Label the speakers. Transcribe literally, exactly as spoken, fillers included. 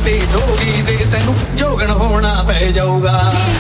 Speaker 1: ਤੇ ਜੋਗੀ ਦੇ ਤੈਨੂੰ ਜੋਗਣ ਹੋਣਾ ਪੈ ਜਾਊਗਾ।